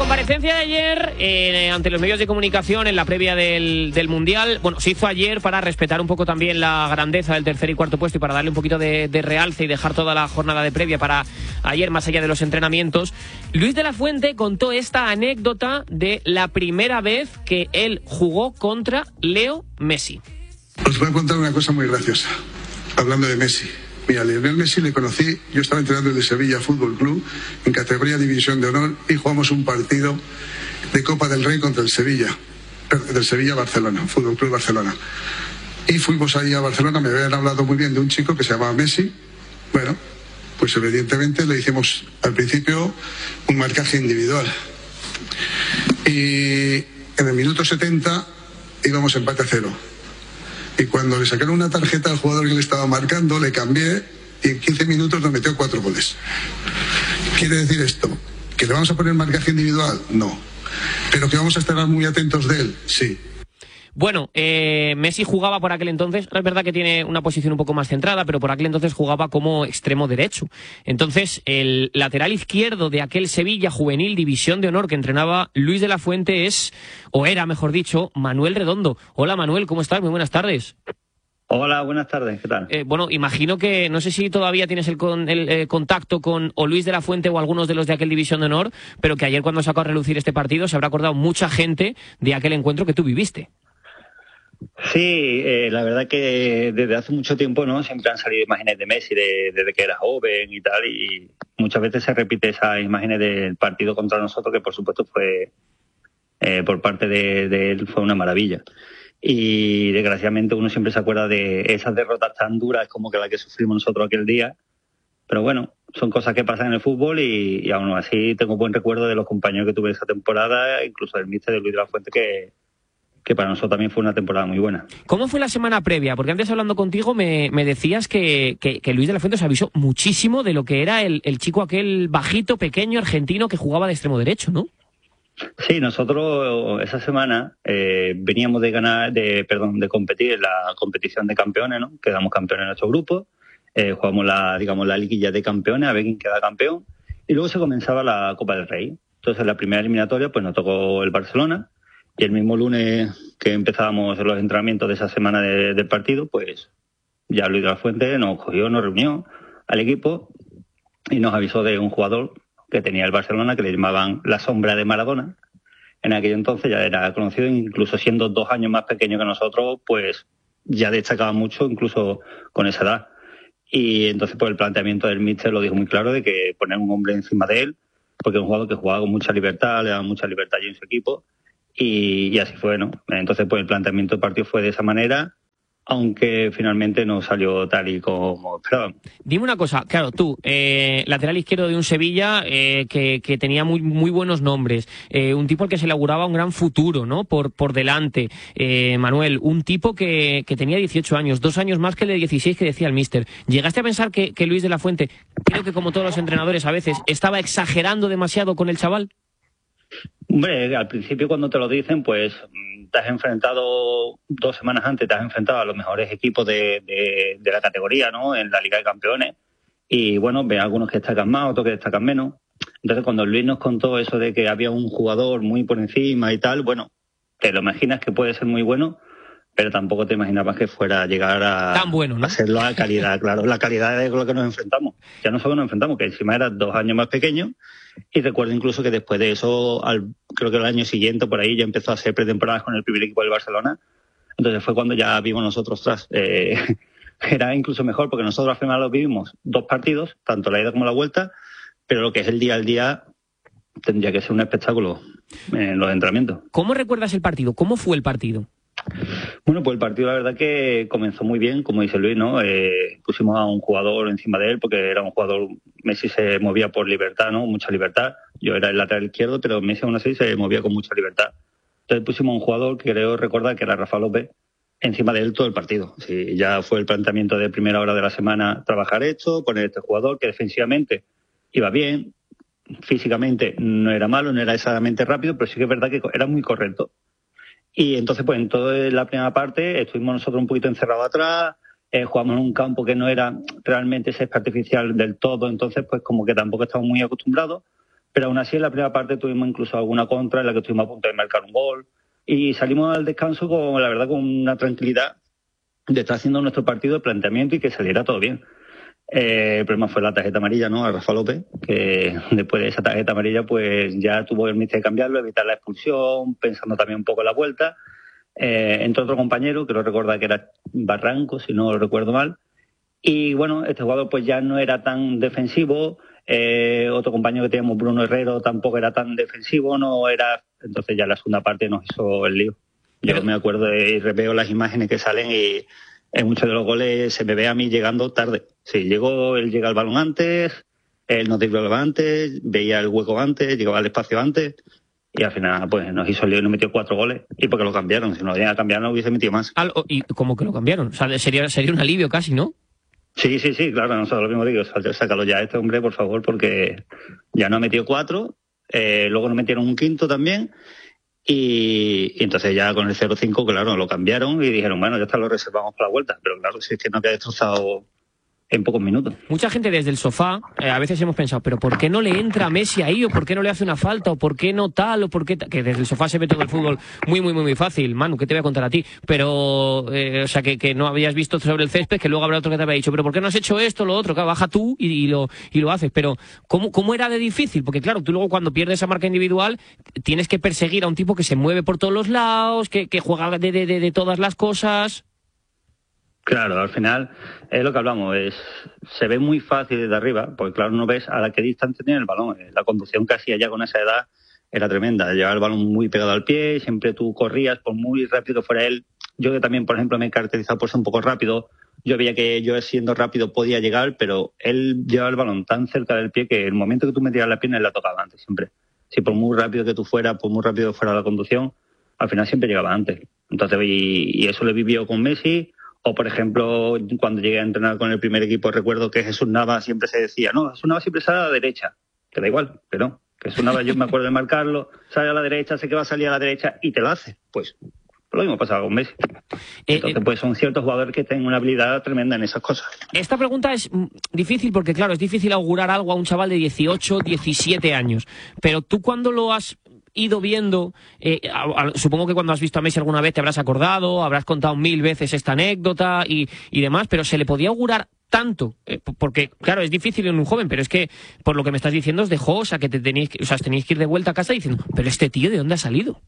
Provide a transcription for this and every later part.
comparecencia de ayer ante los medios de comunicación en la previa del Mundial, bueno, se hizo ayer para respetar un poco también la grandeza del tercer y cuarto puesto y para darle un poquito de realce y dejar toda la jornada de previa para ayer, más allá de los entrenamientos. Luis de la Fuente contó esta anécdota de la primera vez que él jugó contra Leo Messi. Os voy a contar una cosa muy graciosa, hablando de Messi. Mira, Lionel Messi le conocí, yo estaba entrenando en el Sevilla Fútbol Club, en categoría División de Honor, y jugamos un partido de Copa del Rey contra el Sevilla, del Sevilla-Barcelona, Fútbol Club Barcelona. Y fuimos ahí a Barcelona, me habían hablado muy bien de un chico que se llamaba Messi. Bueno, pues evidentemente le hicimos al principio un marcaje individual. Y en el minuto 70 íbamos empate a 0. Y cuando le sacaron una tarjeta al jugador que le estaba marcando, le cambié y en 15 minutos nos metió 4 goles. ¿Quiere decir esto? ¿Que le vamos a poner marcaje individual? No. ¿Pero que vamos a estar muy atentos de él? Sí. Bueno, Messi jugaba por aquel entonces, es verdad que tiene una posición un poco más centrada, pero por aquel entonces jugaba como extremo derecho. Entonces, el lateral izquierdo de aquel Sevilla Juvenil División de Honor que entrenaba Luis de la Fuente era mejor dicho, Manuel Redondo. Hola Manuel, ¿cómo estás? Muy buenas tardes. Hola, buenas tardes, ¿qué tal? Bueno, imagino que, no sé si todavía tienes el contacto con o Luis de la Fuente o algunos de los de aquel División de Honor, pero que ayer cuando sacó a relucir este partido se habrá acordado mucha gente de aquel encuentro que tú viviste. Sí, la verdad que desde hace mucho tiempo, ¿no? Siempre han salido imágenes de Messi desde que era joven y tal, y muchas veces se repite esas imágenes del partido contra nosotros, que por supuesto fue, por parte de él, fue una maravilla. Y desgraciadamente uno siempre se acuerda de esas derrotas tan duras como que la que sufrimos nosotros aquel día, pero bueno, son cosas que pasan en el fútbol y aún así tengo buen recuerdo de los compañeros que tuve esa temporada, incluso del míster de Luis de la Fuente, que para nosotros también fue una temporada muy buena. ¿Cómo fue la semana previa? Porque antes hablando contigo me decías que Luis de la Fuente se avisó muchísimo de lo que era el chico aquel bajito, pequeño, argentino que jugaba de extremo derecho, ¿no? Sí, nosotros esa semana veníamos de competir en la competición de campeones, ¿no? Quedamos campeones en nuestro grupo, jugamos la liguilla de campeones, a ver quién queda campeón, y luego se comenzaba la Copa del Rey. Entonces la primera eliminatoria pues nos tocó el Barcelona. Y el mismo lunes que empezábamos los entrenamientos de esa semana del partido, pues ya Luis de la Fuente nos cogió, nos reunió al equipo y nos avisó de un jugador que tenía el Barcelona, que le llamaban la sombra de Maradona. En aquel entonces ya era conocido, incluso siendo 2 años más pequeño que nosotros, pues ya destacaba mucho, incluso con esa edad. Y entonces pues el planteamiento del míster lo dijo muy claro, de que poner un hombre encima de él, porque es un jugador que jugaba con mucha libertad, le daba mucha libertad allí en su equipo. Y así fue, ¿no? Entonces, pues el planteamiento del partido fue de esa manera, aunque finalmente no salió tal y como esperábamos. Dime una cosa, claro, tú, lateral izquierdo de un Sevilla que tenía muy buenos nombres, un tipo al que se le auguraba un gran futuro, ¿no? Por delante. Manuel, un tipo que tenía 18 años, 2 años más que el de 16 que decía el míster. ¿Llegaste a pensar que Luis de la Fuente, creo que como todos los entrenadores a veces, estaba exagerando demasiado con el chaval? Hombre, al principio cuando te lo dicen, pues te has enfrentado 2 semanas antes, te has enfrentado a los mejores equipos de la categoría, ¿no? En la Liga de Campeones. Y bueno, ves algunos que destacan más, otros que destacan menos. Entonces cuando Luis nos contó eso de que había un jugador muy por encima y tal, bueno, te lo imaginas que puede ser muy bueno, pero tampoco te imaginabas que fuera a llegar a tan bueno, ¿no? A ser la calidad, claro, la calidad de lo que nos enfrentamos. Ya no solo nos enfrentamos, que encima era 2 años más pequeño. Y recuerdo incluso que después de eso, creo que el año siguiente, por ahí, ya empezó a hacer pretemporadas con el primer equipo del Barcelona. Entonces fue cuando ya vimos nosotros era incluso mejor, porque nosotros al final lo vivimos 2 partidos, tanto la ida como la vuelta, pero lo que es el día al día tendría que ser un espectáculo en los entrenamientos. ¿Cómo recuerdas el partido? ¿Cómo fue el partido? Bueno, pues el partido la verdad que comenzó muy bien, como dice Luis, ¿no? Pusimos a un jugador encima de él porque era un jugador, Messi se movía por libertad, ¿no? Mucha libertad. Yo era el lateral izquierdo, pero Messi aún así se movía con mucha libertad. Entonces pusimos a un jugador que creo recordar que era Rafa López encima de él todo el partido. Sí, ya fue el planteamiento de primera hora de la semana, trabajar esto, poner este jugador que defensivamente iba bien, físicamente no era malo, no era exageradamente rápido, pero sí que es verdad que era muy correcto. Y entonces, pues en toda la primera parte estuvimos nosotros un poquito encerrados atrás, jugamos en un campo que no era realmente césped artificial del todo, entonces pues como que tampoco estamos muy acostumbrados, pero aún así en la primera parte tuvimos incluso alguna contra en la que estuvimos a punto de marcar un gol y salimos al descanso con, la verdad, con una tranquilidad de estar haciendo nuestro partido de planteamiento y que saliera todo bien. El problema fue la tarjeta amarilla, ¿no? A Rafa López, que después de esa tarjeta amarilla pues ya tuvo el míster de cambiarlo, evitar la expulsión, pensando también un poco en la vuelta. Entró otro compañero, que no recuerda que era Barranco, si no lo recuerdo mal. Y bueno, este jugador pues ya no era tan defensivo. Otro compañero que teníamos, Bruno Herrero, tampoco era tan defensivo, entonces ya la segunda parte nos hizo el lío. Yo me acuerdo y reveo las imágenes que salen y en muchos de los goles se me ve a mí llegando tarde. Sí, él llega al balón antes, él nos driblaba antes, veía el hueco antes, llegaba al espacio antes y al final pues nos hizo el lío y nos metió 4 goles. Y porque lo cambiaron, si no lo habían cambiado no hubiese metido más. ¿Y cómo que lo cambiaron? O sea, sería un alivio casi, ¿no? Sí, claro, nosotros lo mismo digo, sácalo ya este hombre, por favor, porque ya nos ha metido 4, luego nos metieron un quinto también. Y entonces ya con el 0-5, claro, lo cambiaron y dijeron, bueno, ya está, lo reservamos para la vuelta. Pero claro, si es que nos había destrozado en pocos minutos. Mucha gente desde el sofá, a veces hemos pensado, pero ¿por qué no le entra a Messi ahí? ¿O por qué no le hace una falta? ¿O por qué no tal? ¿O por qué que desde el sofá se ve todo el fútbol muy fácil? Manu, ¿qué te voy a contar a ti? Pero, o sea, que no habías visto sobre el césped, que luego habrá otro que te había dicho, pero ¿por qué no has hecho esto, lo otro? Claro, baja tú y lo haces. Pero, ¿cómo era de difícil? Porque claro, tú luego cuando pierdes esa marca individual, tienes que perseguir a un tipo que se mueve por todos los lados, que juega de todas las cosas. Claro, al final es lo que hablamos, se ve muy fácil desde arriba, porque claro, no ves a la que distancia tiene el balón. La conducción que hacía ya con esa edad era tremenda, llevaba el balón muy pegado al pie, siempre tú corrías, por muy rápido fuera él. Yo que también, por ejemplo, me he caracterizado por ser un poco rápido, yo veía que yo siendo rápido podía llegar, pero él llevaba el balón tan cerca del pie que el momento que tú metías la pierna él la tocaba antes siempre. Si por muy rápido que tú fueras, por muy rápido fuera la conducción, al final siempre llegaba antes. Entonces, y eso lo he vivido con Messi. O, por ejemplo, cuando llegué a entrenar con el primer equipo, recuerdo que Jesús Nava siempre se decía, no, Jesús Nava siempre sale a la derecha. Que da igual, pero no. Jesús Nava, yo me acuerdo de marcarlo, sale a la derecha, sé que va a salir a la derecha y te lo hace. Pues lo mismo pasaba con Messi. Entonces, pues son ciertos jugadores que tienen una habilidad tremenda en esas cosas. Esta pregunta es difícil porque, claro, es difícil augurar algo a un chaval de 18, 17 años. Pero tú cuando lo has ido viendo, supongo que cuando has visto a Messi alguna vez te habrás acordado, habrás contado 1000 veces esta anécdota y demás, pero ¿se le podía augurar tanto? Porque, claro, es difícil en un joven, pero es que, por lo que me estás diciendo, os dejó, o sea, que teníais que ir de vuelta a casa diciendo, pero este tío, ¿de dónde ha salido?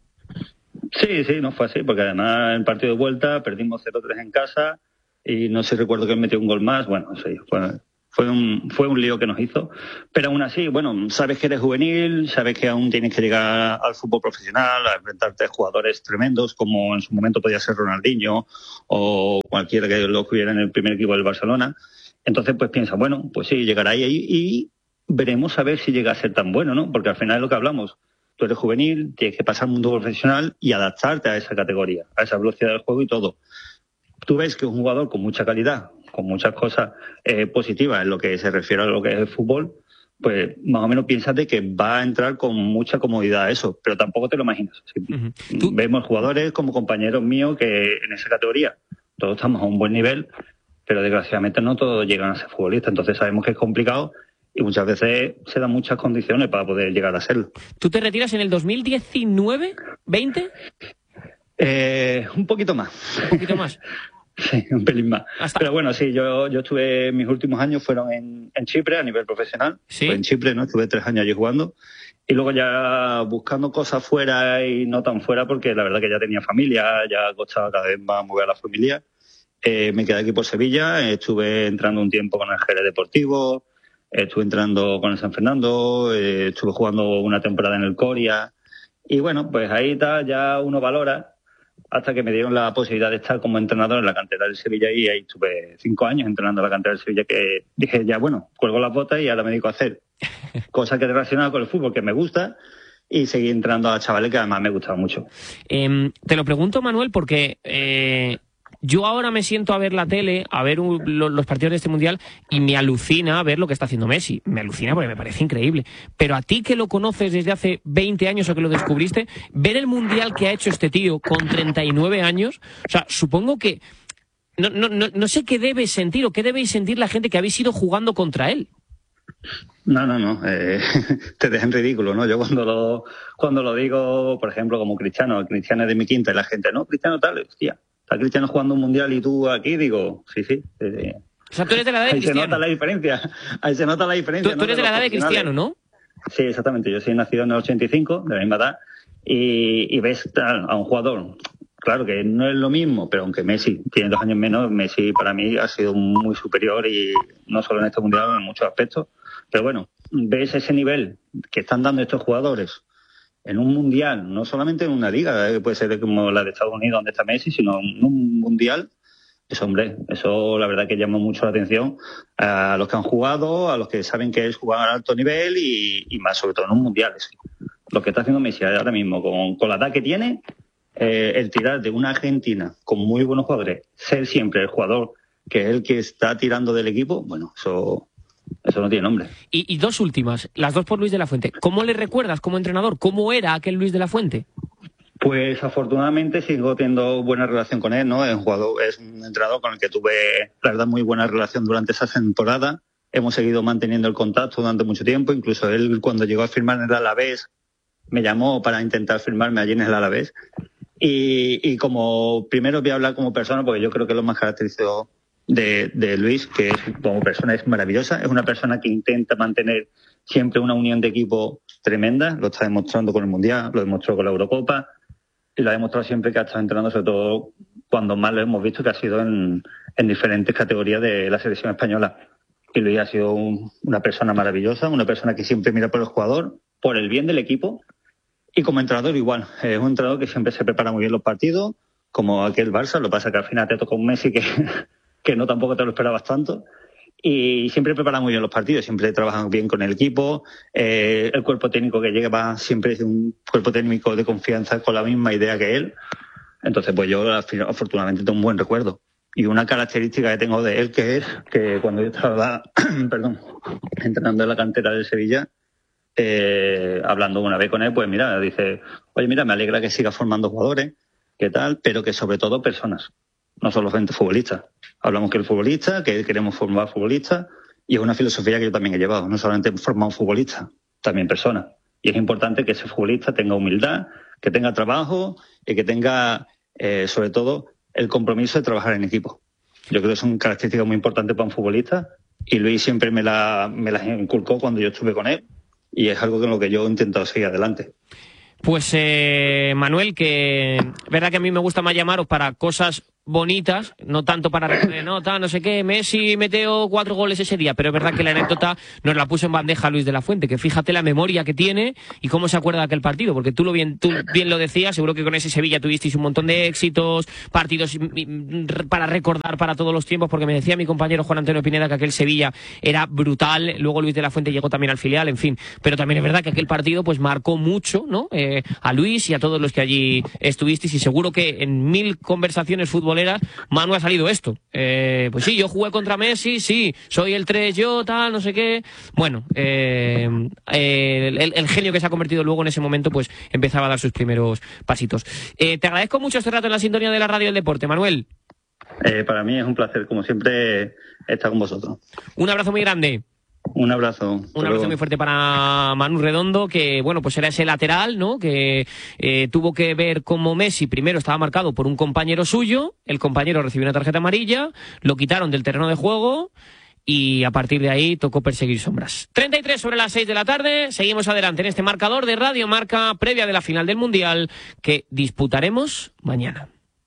Sí, no fue así, porque además en el partido de vuelta perdimos 0-3 en casa y no sé, recuerdo que él metió un gol más, bueno, sí, fue un lío que nos hizo, pero aún así, bueno, sabes que eres juvenil, sabes que aún tienes que llegar al fútbol profesional, a enfrentarte a jugadores tremendos, como en su momento podía ser Ronaldinho o cualquiera que lo hubiera en el primer equipo del Barcelona. Entonces, pues piensa, bueno, pues sí, llegará ahí y veremos a ver si llega a ser tan bueno, ¿no? Porque al final es lo que hablamos. Tú eres juvenil, tienes que pasar al mundo profesional y adaptarte a esa categoría, a esa velocidad del juego y todo. Tú ves que un jugador con mucha calidad, con muchas cosas positivas en lo que se refiere a lo que es el fútbol, pues más o menos piensas de que va a entrar con mucha comodidad a eso, pero tampoco te lo imaginas. Vemos jugadores como compañeros míos que en esa categoría todos estamos a un buen nivel, pero desgraciadamente no todos llegan a ser futbolistas, entonces sabemos que es complicado y muchas veces se dan muchas condiciones para poder llegar a serlo. ¿Tú te retiras en el 2019, 20? Un poquito más. ¿Un poquito más? Sí, un pelín más. Pero bueno, sí, yo estuve, mis últimos años fueron en Chipre a nivel profesional. ¿Sí? Fue en Chipre, ¿no? Estuve 3 años allí jugando. Y luego ya buscando cosas fuera y no tan fuera, porque la verdad que ya tenía familia, ya costaba cada vez más mover a la familia. Me quedé aquí por Sevilla, estuve entrando un tiempo con el Jerez Deportivo, estuve entrando con el San Fernando, estuve jugando una temporada en el Coria. Y bueno, pues ahí está, ya uno valora, hasta que me dieron la posibilidad de estar como entrenador en la cantera del Sevilla y ahí estuve 5 años entrenando en la cantera del Sevilla, que dije ya, bueno, cuelgo las botas y ahora me dedico a hacer cosas que relacionadas con el fútbol que me gusta y seguí entrenando a chavales que además me gustaban mucho. Te lo pregunto, Manuel, porque yo ahora me siento a ver la tele, a ver los partidos de este Mundial y me alucina ver lo que está haciendo Messi. Me alucina porque me parece increíble. Pero a ti que lo conoces desde hace 20 años o que lo descubriste, ver el Mundial que ha hecho este tío con 39 años, o sea, supongo que no sé qué debes sentir o qué debéis sentir la gente que habéis ido jugando contra él. No. Te dejan ridículo, ¿no? Yo cuando lo digo, por ejemplo, como Cristiano es de mi quinta y la gente, no, Cristiano tal, hostia, está Cristiano jugando un mundial y tú aquí, digo, sí. O sea, tú eres de la edad de Cristiano. Ahí se nota la diferencia. Tú eres de la edad de Cristiano, ¿no? Sí, exactamente. Yo soy nacido en el 85, de la misma edad, y ves a un jugador, claro que no es lo mismo, pero aunque Messi tiene 2 años menos, Messi para mí ha sido muy superior, y no solo en este mundial, en muchos aspectos. Pero bueno, ves ese nivel que están dando estos jugadores en un mundial, no solamente en una liga, puede ser como la de Estados Unidos donde está Messi, sino en un mundial. Eso la verdad que llama mucho la atención a los que han jugado, a los que saben que es jugar a alto nivel y más sobre todo en un mundial. Lo que está haciendo Messi ahora mismo con la edad que tiene, el tirar de una Argentina con muy buenos jugadores, ser siempre el jugador que es el que está tirando del equipo, bueno, eso no tiene nombre. Y 2 últimas, las 2 por Luis de la Fuente. ¿Cómo le recuerdas como entrenador? ¿Cómo era aquel Luis de la Fuente? Pues afortunadamente sigo teniendo buena relación con él, ¿no? Es un entrenador con el que tuve, la verdad, muy buena relación durante esa temporada. Hemos seguido manteniendo el contacto durante mucho tiempo. Incluso él, cuando llegó a firmar en el Alavés, me llamó para intentar firmarme allí en el Alavés. Y como primero voy a hablar como persona, porque yo creo que lo más característico de Luis, que es, como persona es maravillosa. Es una persona que intenta mantener siempre una unión de equipo tremenda. Lo está demostrando con el Mundial, lo demostró con la Eurocopa. Y lo ha demostrado siempre que ha estado entrenando, sobre todo cuando más lo hemos visto, que ha sido en diferentes categorías de la selección española. Y Luis ha sido una persona maravillosa, una persona que siempre mira por el jugador, por el bien del equipo. Y como entrenador igual, es un entrenador que siempre se prepara muy bien los partidos, como aquel Barça. Lo que pasa es que al final te toca un Messi que no tampoco te lo esperabas tanto. Y siempre prepara muy bien los partidos, siempre trabajan bien con el equipo. El cuerpo técnico que llega siempre es un cuerpo técnico de confianza con la misma idea que él. Entonces, pues yo afortunadamente tengo un buen recuerdo. Y una característica que tengo de él que es que cuando yo estaba entrenando en la cantera del Sevilla, hablando una vez con él, pues mira, dice, oye, mira, me alegra que siga formando jugadores, ¿qué tal? Pero que sobre todo personas, no solo gente futbolista. Hablamos que el futbolista, que queremos formar futbolistas, y es una filosofía que yo también he llevado. No solamente formar un futbolista, también personas. Y es importante que ese futbolista tenga humildad, que tenga trabajo y que tenga, sobre todo, el compromiso de trabajar en equipo. Yo creo que son características muy importantes para un futbolista, y Luis siempre me las inculcó cuando yo estuve con él, y es algo con lo que yo he intentado seguir adelante. Pues Manuel, que verdad que a mí me gusta más llamaros para cosas bonitas, no tanto para no sé qué, Messi metió 4 goles ese día, pero es verdad que la anécdota nos la puso en bandeja Luis de la Fuente, que fíjate la memoria que tiene y cómo se acuerda de aquel partido, porque tú bien lo decías, seguro que con ese Sevilla tuvisteis un montón de éxitos, partidos para recordar para todos los tiempos, porque me decía mi compañero Juan Antonio Pineda que aquel Sevilla era brutal, luego Luis de la Fuente llegó también al filial, en fin, pero también es verdad que aquel partido pues marcó mucho, ¿no? A Luis y a todos los que allí estuvisteis, y seguro que en 1000 conversaciones futboleras Manu ha salido esto. Pues sí, yo jugué contra Messi, sí, soy el 3 yo, tal, no sé qué. Bueno, el genio que se ha convertido luego en ese momento, pues empezaba a dar sus primeros pasitos. Te agradezco mucho este rato en la sintonía de la radio del deporte, Manuel. Para mí es un placer, como siempre, estar con vosotros. Un abrazo muy grande. Un abrazo. Un abrazo muy fuerte para Manu Redondo, que bueno, pues era ese lateral, ¿no? Que tuvo que ver cómo Messi primero estaba marcado por un compañero suyo, el compañero recibió una tarjeta amarilla, lo quitaron del terreno de juego y a partir de ahí tocó perseguir sombras. 33 sobre las 6 de la tarde, seguimos adelante en este marcador de Radio Marca previa de la final del Mundial que disputaremos mañana.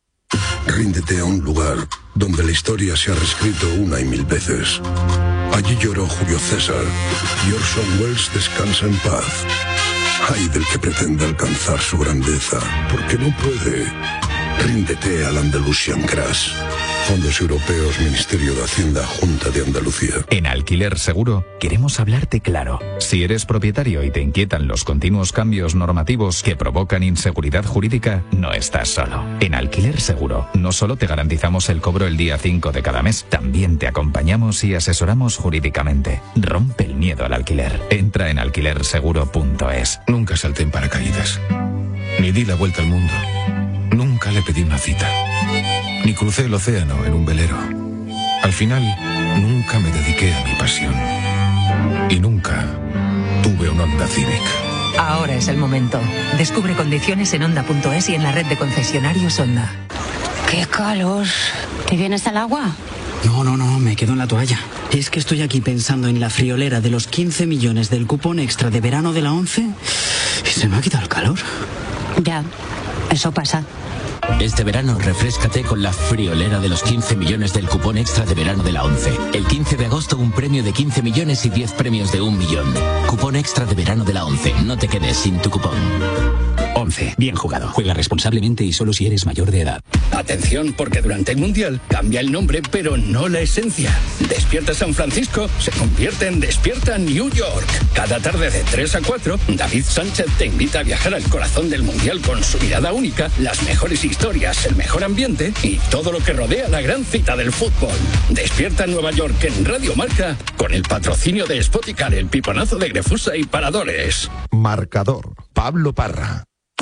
Ríndete a un lugar donde la historia se ha reescrito 1 y 1000 veces. Allí lloró Julio César y Orson Welles descansa en paz. Ay del que pretenda alcanzar su grandeza, porque no puede. Ríndete al Andalusian Crash. Fondos Europeos, Ministerio de Hacienda, Junta de Andalucía. En Alquiler Seguro queremos hablarte claro. Si eres propietario y te inquietan los continuos cambios normativos que provocan inseguridad jurídica, no estás solo. En Alquiler Seguro no solo te garantizamos el cobro el día 5 de cada mes, también te acompañamos y asesoramos jurídicamente. Rompe el miedo al alquiler. Entra en alquilerseguro.es. Nunca salté en paracaídas, ni di la vuelta al mundo. Nunca le pedí una cita, ni crucé el océano en un velero. Al final, nunca me dediqué a mi pasión. Y nunca tuve un Honda Civic. Ahora es el momento. Descubre condiciones en Honda.es y en la red de concesionarios Honda. ¡Qué calor! ¿Te vienes al agua? No, me quedo en la toalla. Es que estoy aquí pensando en la friolera de los 15 millones del cupón extra de verano de la 11 y se me ha quitado el calor. Ya, eso pasa. Este verano refréscate con la friolera de los 15 millones del cupón extra de verano de la 11. El 15 de agosto un premio de 15 millones y 10 premios de 1 millón. Cupón extra de verano de la 11. No te quedes sin tu cupón. 11. Bien jugado. Juega responsablemente y solo si eres mayor de edad. Atención, porque durante el Mundial cambia el nombre, pero no la esencia. Despierta San Francisco se convierte en Despierta New York. Cada tarde de 3 a 4, David Sánchez te invita a viajar al corazón del Mundial con su mirada única, las mejores historias, el mejor ambiente y todo lo que rodea la gran cita del fútbol. Despierta Nueva York en Radio Marca con el patrocinio de Spoticar, el piponazo de Grefusa y Paradores. Marcador. Pablo Parra.